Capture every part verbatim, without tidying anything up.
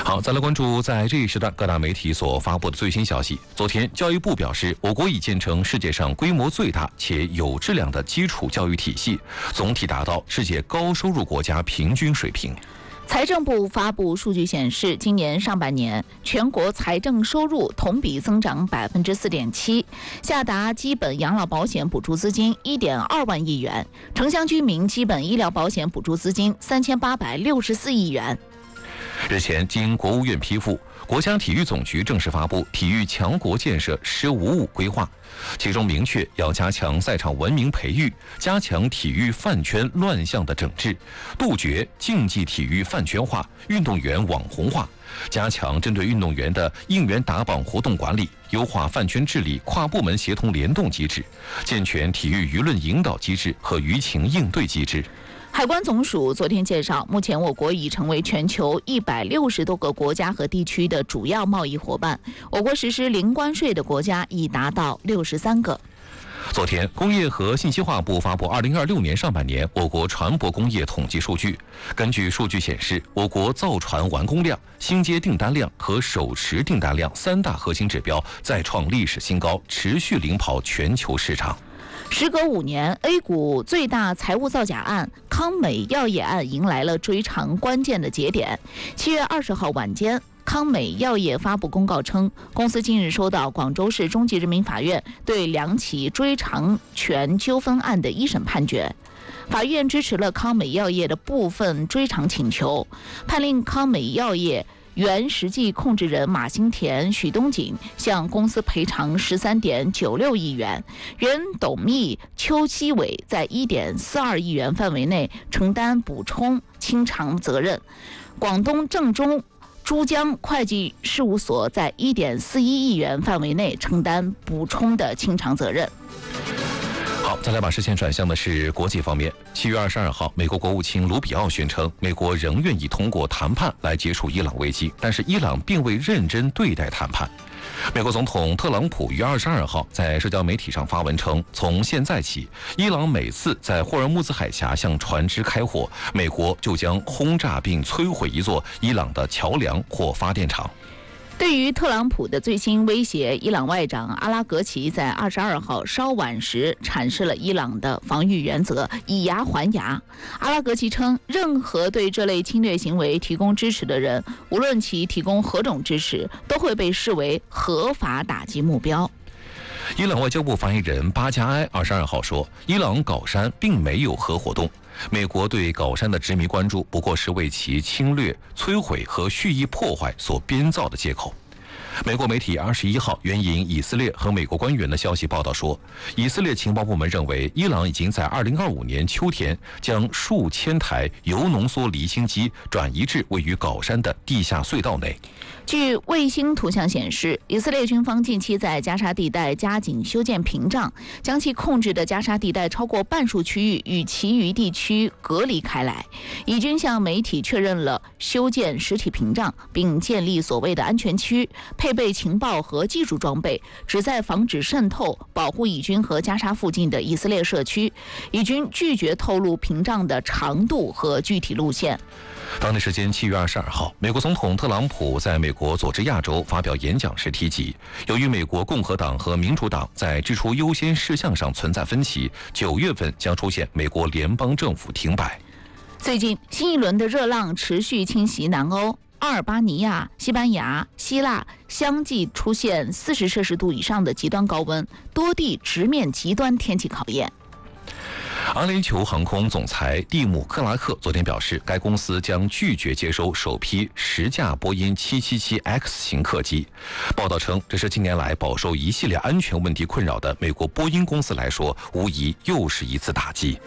好，再来关注在这一时段各大媒体所发布的最新消息。昨天，教育部表示，我国已建成世界上规模最大且有质量的基础教育体系，总体达到世界高收入国家平均水平。 财政部发布数据显示，今年上半年全国财政收入同比增长百分之四点七，下达基本养老保险补助资金一点二万亿元，城乡居民基本医疗保险补助资金三千八百六十四亿元。 日前，经国务院批复，国家体育总局正式发布体育强国建设“十五五”规划，其中明确要加强赛场文明培育，加强体育饭圈乱象的整治，杜绝竞技体育饭圈化、运动员网红化，加强针对运动员的应援打榜活动管理，优化饭圈治理跨部门协同联动机制，健全体育舆论引导机制和舆情应对机制。 海关总署昨天介绍，目前我国已成为全球一百六十多个国家和地区的主要贸易伙伴，我国实施零关税的国家已达到六十三个。 昨天，工业和信息化部发布二零二六年上半年我国船舶工业统计数据。根据数据显示，我国造船完工量、新接订单量和手持订单量三大核心指标再创历史新高，持续领跑全球市场。 时隔五年 ，A 股最大财务造假案康美药业案迎来了追偿关键的节点。七月二十号晚间，康美药业发布公告称，公司近日收到广州市中级人民法院对两起追偿权纠纷案的一审判决。法院支持了康美药业的部分追偿请求，判令康美药业原实际控制人马兴田、许东锦向公司赔偿十三点九六亿元，原董秘邱基伟在一点四二亿元范围内承担补充清偿责任。广东正中珠江会计事务所在一点四一亿元范围内承担补充的清偿责任。 好，再来把视线转向的是国际方面。七月二十二号，美国国务卿卢比奥宣称，美国仍愿意通过谈判来结束伊朗危机，但是伊朗并未认真对待谈判。美国总统特朗普于二十二号在社交媒体上发文称，从现在起，伊朗每次在霍尔木兹海峡向船只开火，美国就将轰炸并摧毁一座伊朗的桥梁或发电厂。 对于特朗普的最新威胁，伊朗外长阿拉格齐在二十二号稍晚时阐释了伊朗的防御原则，以牙还牙。阿拉格齐称，任何对这类侵略行为提供支持的人，无论其提供何种支持，都会被视为合法打击目标。 伊朗外交部发言人巴加埃二十二号说，伊朗搞山并没有核活动，美国对搞山的执迷关注不过是为其侵略、摧毁和蓄意破坏所编造的借口。美国媒体二十一号援引以色列和美国官员的消息报道说，以色列情报部门认为，伊朗已经在二零二五年秋天将数千台铀浓缩离心机转移至位于搞山的地下隧道内。 据卫星图像显示，以色列军方近期在加沙地带加紧修建屏障，将其控制的加沙地带超过半数区域与其余地区隔离开来。以军向媒体确认了修建实体屏障，并建立所谓的安全区，配备情报和技术装备，旨在防止渗透，保护以军和加沙附近的以色列社区。以军拒绝透露屏障的长度和具体路线。 当地时间七月二十二号，美国总统特朗普在美国佐治亚州发表演讲时提及，由于美国共和党和民主党在支出优先事项上存在分歧，九月份将出现美国联邦政府停摆。 最近，新一轮的热浪持续侵袭南欧，阿尔巴尼亚、西班牙、希腊相继出现四十摄氏度以上的极端高温，多地直面极端天气考验。 阿联酋航空总裁蒂姆·克拉克昨天表示，该公司将拒绝接收首批十架波音 七七七 X 型客机。报道称，这是近年来饱受一系列安全问题困扰的美国波音公司来说，无疑又是一次打击。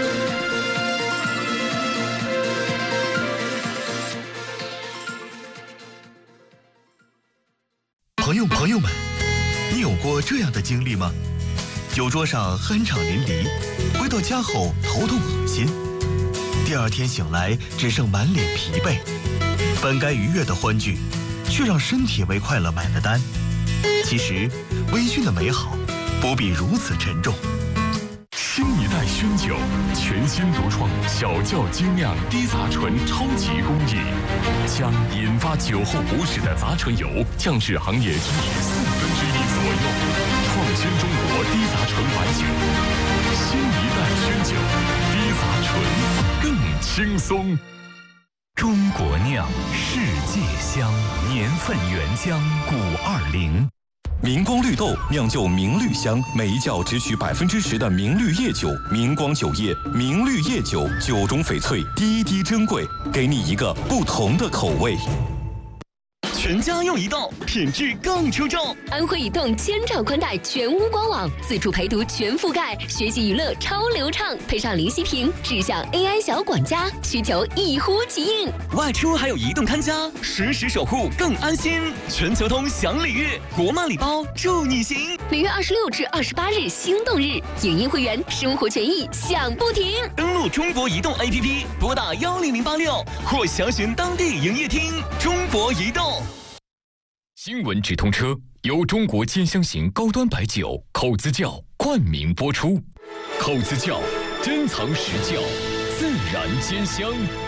朋友朋友们，你有过这样的经历吗？酒桌上酣畅淋漓，回到家后头痛恶心，第二天醒来只剩满脸疲惫，本该愉悦的欢聚，却让身体为快乐买了单。其实，微醺的美好不必如此沉重。 新一代熏酒，全新独创小窖精酿低杂醇超级工艺， 香，引发酒后不适的杂醇油降至行业居民四分之一左右，创新中国低杂醇白酒。新一代宣酒，低杂醇更轻松。中国酿，世界香，年份原浆古二零。 明光绿豆酿就明绿香，每一窖只取百分之十的明绿叶酒。明光酒业，明绿叶酒，酒中翡翠，滴滴珍贵，给你一个不同的口味。 全家用移动，品质更出众。 安徽移动千兆宽带全屋官网，自助陪读全覆盖，学习娱乐超流畅，配上零息屏，智享 A I 小管家，需求一呼即应。 外出还有移动看家，实时守护更安心。全球通享礼遇，国漫礼包助你行。 每月二十六至二十八日心动日，影音会员生活权益享不停。 登录中国移动 A P P， 拨打幺零零八六或详询当地营业厅。中国移动。 新闻直通车由中国尖香型高端白酒口子窖冠名播出。口子窖，珍藏实窖，自然尖香。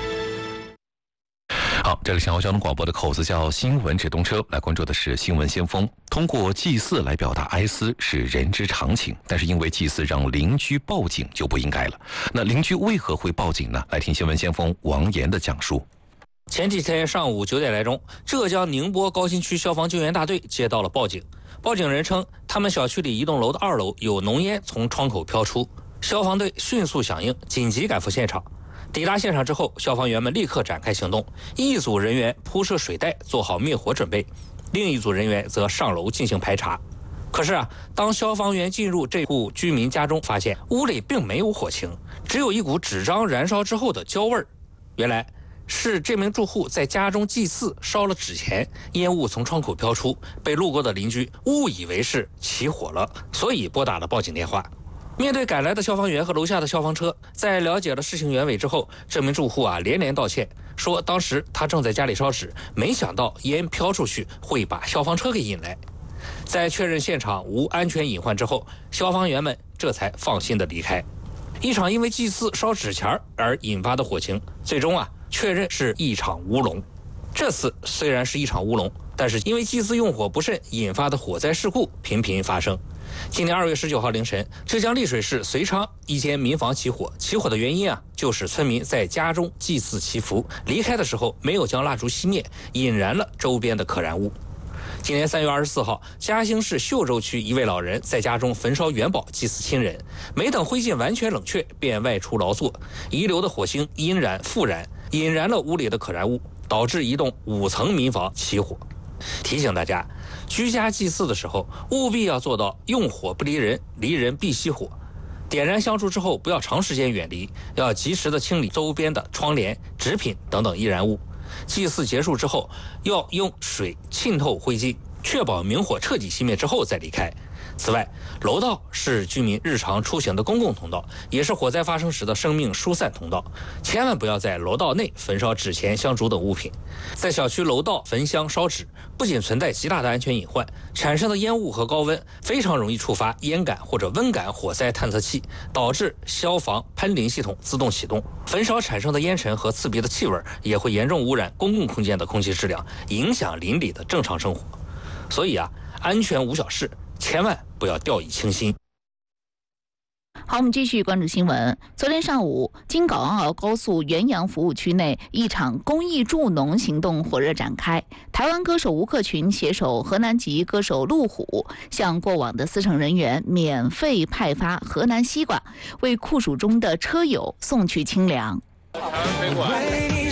好，这里是交通广播的口子窖新闻直通车，来关注的是新闻先锋。通过祭祀来表达哀思是人之常情，但是因为祭祀让邻居报警就不应该了。那邻居为何会报警呢？来听新闻先锋王岩的讲述。 前几天上午九点来钟，浙江宁波高新区消防救援大队接到了报警。报警人称，他们小区里一栋楼的二楼有浓烟从窗口飘出。消防队迅速响应，紧急赶赴现场。抵达现场之后，消防员们立刻展开行动，一组人员铺设水带，做好灭火准备；另一组人员则上楼进行排查。可是啊，当消防员进入这户居民家中，发现屋里并没有火情，只有一股纸张燃烧之后的焦味儿。原来是这名住户在家中祭祀，烧了纸钱，烟雾从窗口飘出，被路过的邻居误以为是起火了，所以拨打了报警电话。面对赶来的消防员和楼下的消防车，在了解了事情原委之后，这名住户啊连连道歉，说当时他正在家里烧纸，没想到烟飘出去会把消防车给引来。在确认现场无安全隐患之后，消防员们这才放心的离开。一场因为祭祀烧纸钱而引发的火情，最终啊确认是一场乌龙。这次虽然是一场乌龙，但是因为祭祀用火不慎引发的火灾事故频频发生。今年二月十九号凌晨，浙江丽水市遂昌一间民房起火，起火的原因啊，就是村民在家中祭祀祈福，离开的时候没有将蜡烛熄灭，引燃了周边的可燃物。今年三月二十四号，嘉兴市秀洲区一位老人在家中焚烧元宝祭祀亲人，没等灰烬完全冷却，便外出劳作，遗留的火星因燃复燃，引燃了屋里的可燃物，导致一栋五层民房起火。提醒大家，居家祭祀的时候，务必要做到用火不离人，离人必熄火。点燃香烛之后，不要长时间远离，要及时的清理周边的窗帘、纸品等等易燃物。祭祀结束之后，要用水浸透灰烬，确保明火彻底熄灭之后再离开。此外，楼道是居民日常出行的公共通道，也是火灾发生时的生命疏散通道，千万不要在楼道内焚烧纸钱、香烛等物品。在小区楼道焚香烧纸，不仅存在极大的安全隐患，产生的烟雾和高温非常容易触发烟感或者温感火灾探测器，导致消防喷淋系统自动启动。焚烧产生的烟尘和刺鼻的气味也会严重污染公共空间的空气质量，影响邻里的正常生活。所以啊，安全无小事，千万不要掉以轻心。 好，我们继续关注新闻。昨天上午，京港澳高速原阳服务区内，一场公益助农行动火热展开。台湾歌手吴克群携手河南籍歌手陆虎，向过往的司乘人员免费派发河南西瓜，为酷暑中的车友送去清凉。 台湾飞过来，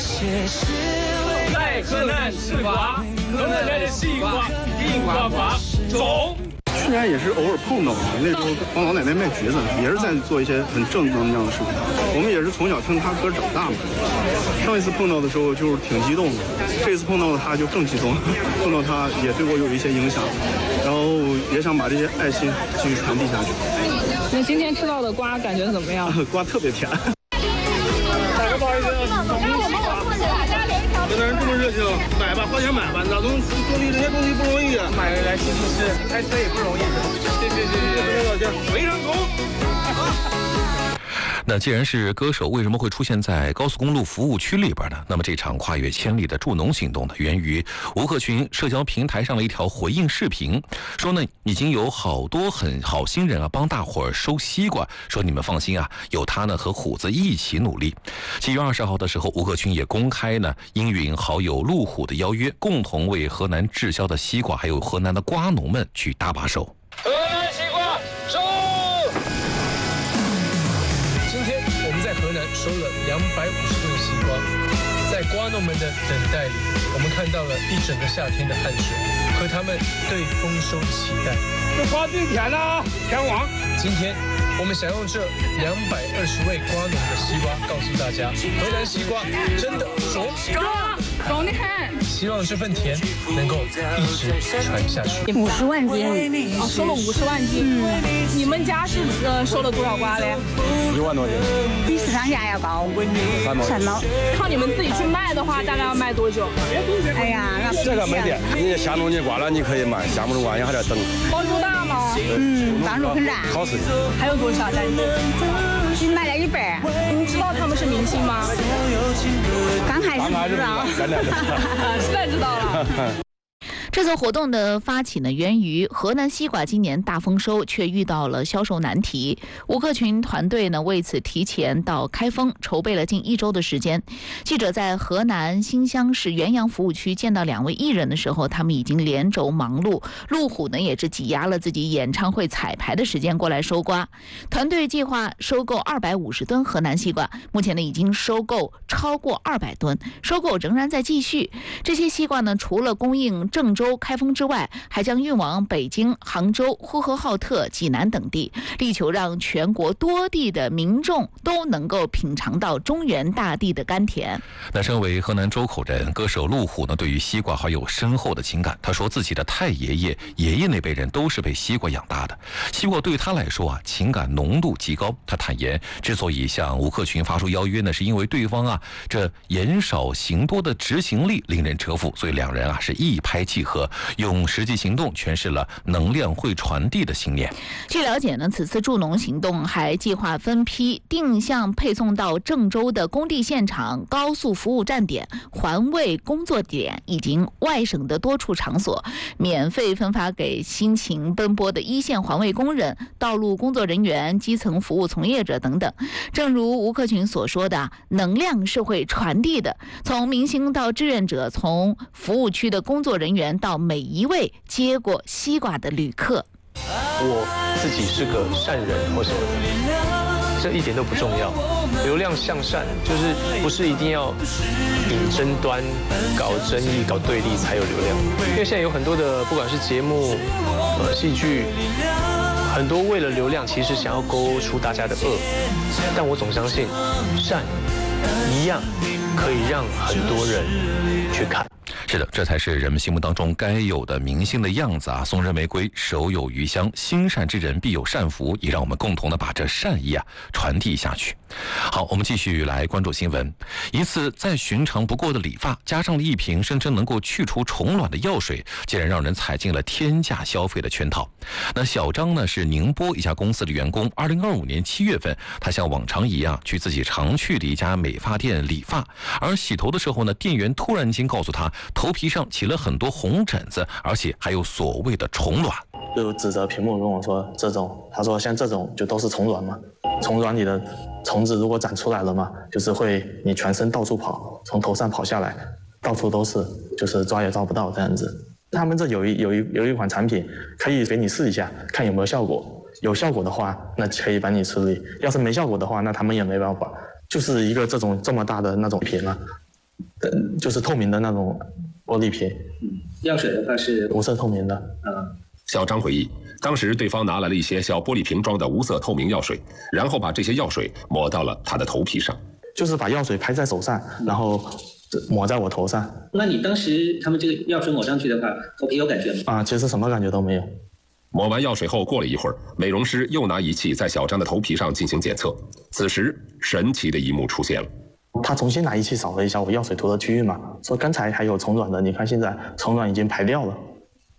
在河南吃瓜，河南来的西瓜，硬瓜瓜，种。 去年也是偶尔碰到，那时候帮老奶奶卖橘子，也是在做一些很正能量的事情。我们也是从小听他歌长大嘛。上一次碰到的时候就是挺激动的，这次碰到了他就更激动，碰到他也对我有一些影响，然后也想把这些爱心继续传递下去。 那今天吃到的瓜感觉怎么样？ 瓜特别甜。 大哥不好意思， 有的人这么热情，买吧，花钱买吧，哪能做这些东西不容易啊？ 买来试试试，开车也不容易。谢谢谢谢谢谢老师，非常好。 那既然是歌手，为什么会出现在高速公路服务区里边呢？那么这场跨越千里的助农行动呢，源于吴克群社交平台上的一条回应视频，说呢已经有好多很好心人啊帮大伙儿收西瓜，说你们放心啊，有他呢和虎子一起努力。七月二十号的时候，吴克群也公开呢应允好友路虎的邀约，共同为河南滞销的西瓜还有河南的瓜农们去搭把手。 河南西瓜收！ 今天我们在河南收了两百五十吨西瓜，在瓜农们的等待里，我们看到了一整个夏天的汗水和他们对丰收的期待。 这瓜最甜了，甜黄。 今天我们想用这两百二十位瓜农的西瓜告诉大家，河南西瓜真的爽， 爽得很。 希望这份甜能够一直传下去。 五十万斤，哦，收了五十万斤。嗯，你们家是呃收了多少瓜嘞？ 一万多斤， 比市场价要高，三毛。靠你们自己去卖的话，大概要卖多久？哎呀，那这个没得，你下农你瓜了，你可以卖，下不农瓜你还得等。 帮助大吗？嗯，帮助很大。 好事情。 还有多少单？只卖了一半。你知道他们是明星吗？刚开始不知道，现在知道了。 这次活动的发起呢，源于河南西瓜今年大丰收，却遇到了销售难题。吴克群团队呢，为此提前到开封筹备了近一周的时间。记者在河南新乡市原阳服务区见到两位艺人的时候，他们已经连轴忙碌。路虎呢，也是挤压了自己演唱会彩排的时间过来收瓜。团队计划收购二百五十吨河南西瓜，目前呢已经收购超过二百吨，收购仍然在继续。这些西瓜呢，除了供应郑州、开封之外，还将运往北京、杭州、呼和浩特、济南等地，力求让全国多地的民众都能够品尝到中原大地的甘甜。 那身为河南周口人，歌手路虎呢，对于西瓜还有深厚的情感。他说自己的太爷爷、爷爷那辈人都是被西瓜养大的，西瓜对他来说啊，情感浓度极高。他坦言，之所以向吴克群发出邀约呢，是因为对方啊这言少行多的执行力令人折服，所以两人啊是一拍即合，用实际行动诠释了能量会传递的信念。 据了解呢，此次助农行动还计划分批定向配送到郑州的工地现场、高速服务站点、环卫工作点以及外省的多处场所，免费分发给辛勤奔波的一线环卫工人、道路工作人员、基层服务从业者等等。正如吴克群所说的，能量是会传递的，从明星到志愿者，从服务区的工作人员到每一位接过西瓜的旅客。 我自己是个善人或什么的，这一点都不重要。流量向善就是不是一定要引争端、搞争议、搞对立才有流量，因为现在有很多的不管是节目、呃戏剧，很多为了流量其实想要勾出大家的恶，但我总相信善一样可以让很多人去看。 是的，这才是人们心目当中该有的明星的样子啊！送人玫瑰，手有余香，心善之人必有善福，也让我们共同的把这善意啊传递下去。好，我们继续来关注新闻。一次再寻常不过的理发，加上了一瓶声称能够去除虫卵的药水，竟然让人踩进了天价消费的圈套。那小张呢是宁波一家公司的员工，二零二五年七月份，他像往常一样去自己常去的一家美发店理发，而洗头的时候呢，店员突然间告诉他，头皮上起了很多红疹子，而且还有所谓的虫卵。 就指着屏幕跟我说，这种他说像这种就都是虫卵嘛，虫卵里的虫子如果长出来了嘛，就是会你全身到处跑，从头上跑下来，到处都是，就是抓也抓不到这样子。他们这有一有一有一款产品可以给你试一下，看有没有效果，有效果的话，那可以帮你处理；要是没效果的话，那他们也没办法。就是一个这种这么大的那种瓶啊，就是透明的那种玻璃瓶。 药水的话是无色透明的。 嗯。 小张回忆，当时对方拿来了一些小玻璃瓶装的无色透明药水，然后把这些药水抹到了他的头皮上。 就是把药水拍在手上，然后抹在我头上。 那你当时他们这个药水抹上去的话，头皮有感觉吗？ 啊，其实什么感觉都没有。 抹完药水后，过了一会儿，美容师又拿仪器在小张的头皮上进行检测。此时，神奇的一幕出现了。 他重新拿仪器扫了一下我药水涂的区域嘛，说刚才还有虫卵的，你看现在虫卵已经排掉了。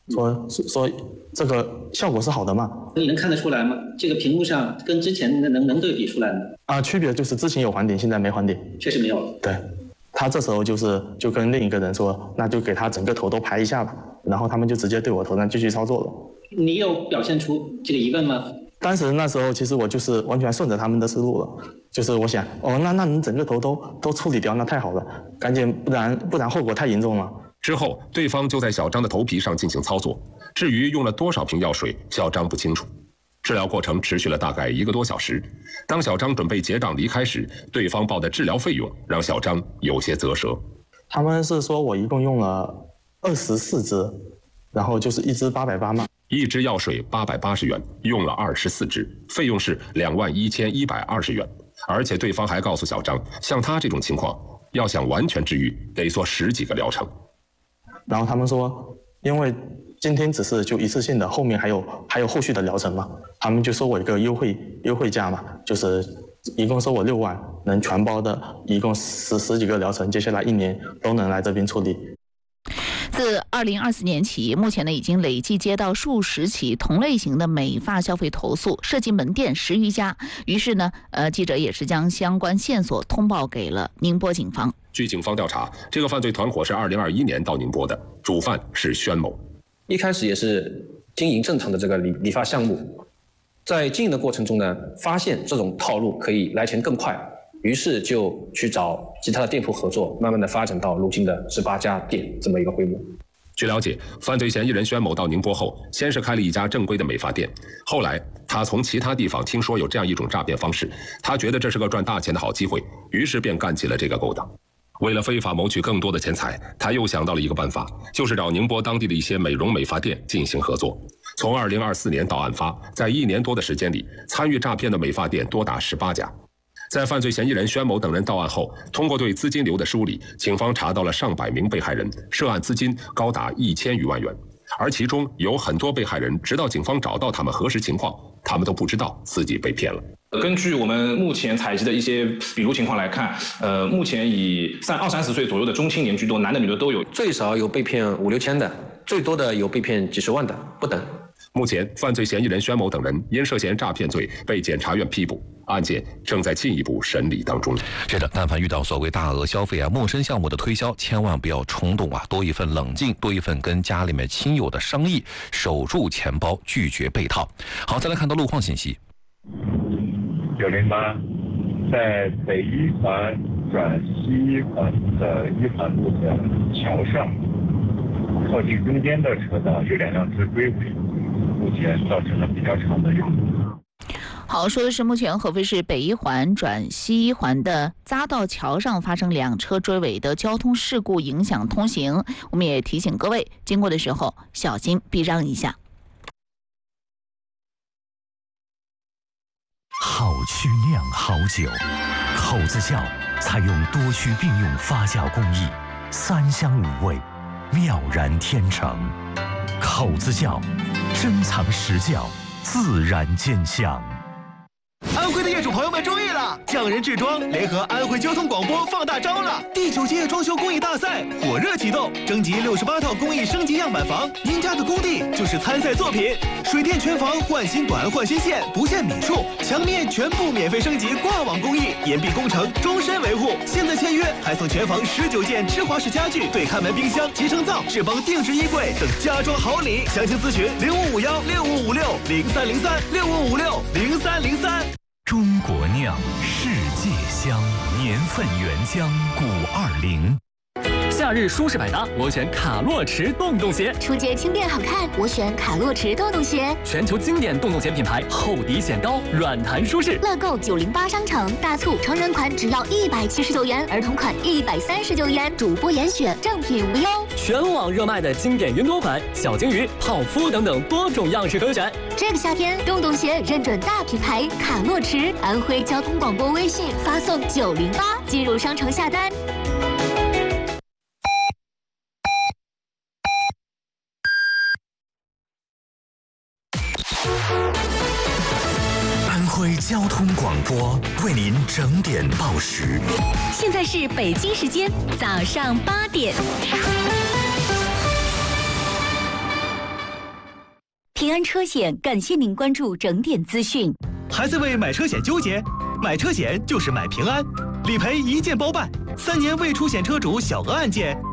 说说这个效果是好的吗？ 你能看得出来吗？这个屏幕上跟之前能能能对比出来吗？ 啊，区别就是之前有还点，现在没还点。 确实没有了。 对，他这时候就是就跟另一个人说，那就给他整个头都排一下吧，然后他们就直接对我头上继续操作了。 你有表现出这个疑问吗？ 当时那时候其实我就是完全顺着他们的思路了，就是我想，哦，那那你整个头都都处理掉，那太好了，赶紧，不然不然后果太严重了。 之后，对方就在小张的头皮上进行操作。至于用了多少瓶药水，小张不清楚。治疗过程持续了大概一个多小时。当小张准备结账离开时，对方报的治疗费用让小张有些啧舌。 他们是说我一共用了二十四支，然后就是一支八百八嘛。 一支药水八百八十元，用了二十四支，费用是两万一千一百二十元。而且对方还告诉小张，像他这种情况，要想完全治愈，得做十几个疗程。 然后他们说，因为今天只是就一次性的，后面还有还有后续的疗程嘛，他们就收我一个优惠优惠价嘛，就是一共收我六万，能全包的，一共十十几个疗程，接下来一年都能来这边处理。 自二零二四年起，目前呢已经累计接到数十起同类型的美发消费投诉，涉及门店十余家。于是呢，呃，记者也是将相关线索通报给了宁波警方。 据警方调查，这个犯罪团伙是二零二一年到宁波的，主犯是宣某。 一开始也是经营正常的这个理理发项目，在经营的过程中呢，发现这种套路可以来钱更快，于是就去找其他的店铺合作，慢慢的发展到如今的十八家店这么一个规模。 据了解，犯罪嫌疑人宣某到宁波后，先是开了一家正规的美发店，后来他从其他地方听说有这样一种诈骗方式，他觉得这是个赚大钱的好机会，于是便干起了这个勾当。为了非法谋取更多的钱财，他又想到了一个办法，就是找宁波当地的一些美容美发店进行合作。从二零二四年到案发，在一年多的时间里，参与诈骗的美发店多达十八家。在犯罪嫌疑人宣某等人到案后，通过对资金流的梳理，警方查到了上百名被害人，涉案资金高达一千余万元。而其中有很多被害人，直到警方找到他们核实情况，他们都不知道自己被骗了。 根据我们目前采集的一些笔录情况来看，呃，目前以三二三十岁左右的中青年居多，男的女的都有， 最少有被骗五六千的，最多的有被骗几十万的，不等。 目前，犯罪嫌疑人宣某等人因涉嫌诈骗罪被检察院批捕，案件正在进一步审理当中。 是的，但凡遇到所谓大额消费啊、陌生项目的推销，千万不要冲动啊，多一份冷静，多一份跟家里面亲友的商议，守住钱包，拒绝被套。好，再来看到路况信息。 九零八，在北一环转西一环的一环路的桥上，靠近中间的车道有两辆车追尾，目前造成了比较长的拥堵。 好，说的是目前合肥市北一环转西一环的匝道桥上发生两车追尾的交通事故，影响通行。我们也提醒各位，经过的时候小心避让一下。 好曲酿好酒，口子窖采用多区并用发酵工艺，三香五味，妙然天成。口子窖，珍藏实窖，自然见香。 安徽的业主朋友们注意了，匠人制装联合安徽交通广播放大招了！第九届装修工艺大赛火热启动，征集六十八套工艺升级样板房，赢家的工地就是参赛作品。水电全房换新管换新线，不限米数，墙面全部免费升级挂网工艺，岩壁工程终身维护。现在签约还送全房十九件芝华士家具、对看门冰箱、集成灶、智邦定制衣柜等家装好礼。详情咨询零五五幺六五五六零三零三六五五六零三零三。 中国酿，世界香，年份原浆五二零。 夏日舒适百搭，我选卡洛驰洞洞鞋。 初阶轻便好看，我选卡洛驰洞洞鞋。 全球经典洞洞鞋品牌，厚底显高，软弹舒适。 乐购九零八商城大促，成人款只要一百七十九元，儿童款一百三十九元，主播严选，正品无忧。 全网热卖的经典云朵款、小金鱼、泡芙等等多种样式可选。 这个夏天，洞洞鞋认准大品牌卡洛驰，安徽交通广播微信发送九零八进入商城下单。 安徽交通广播为您整点报时。 现在是北京时间早上八点。 平安车险感谢您关注整点资讯。 还在为买车险纠结？买车险就是买平安，理赔一键包办，三年未出险车主小额案件